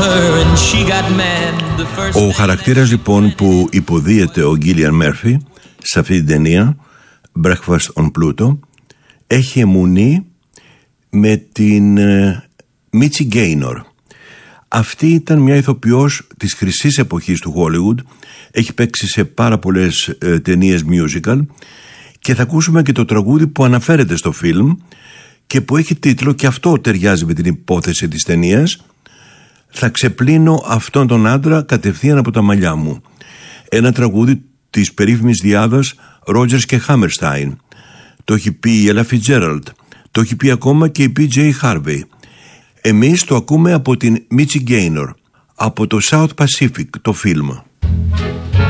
Ο χαρακτήρας λοιπόν που υποδίεται ο Γκίλιαν Μέρφυ σε αυτή την ταινία Breakfast on Pluto έχει αιμονή με την Μίτσι Γκέινορ. Αυτή ήταν μια ηθοποιός της χρυσής εποχής του Hollywood, έχει παίξει σε πάρα πολλές ταινίες musical και θα ακούσουμε και το τραγούδι που αναφέρεται στο φιλμ και που έχει τίτλο, και αυτό ταιριάζει με την υπόθεση της ταινίας, «Θα ξεπλύνω αυτόν τον άντρα κατευθείαν από τα μαλλιά μου». Ένα τραγούδι της περίφημης διάδας Rodgers και Hammerstein. Το έχει πει η Ella Fitzgerald, το έχει πει ακόμα και η PJ Harvey. Εμείς το ακούμε από την Μίτσι Γκέινορ, από το South Pacific, το φιλμ.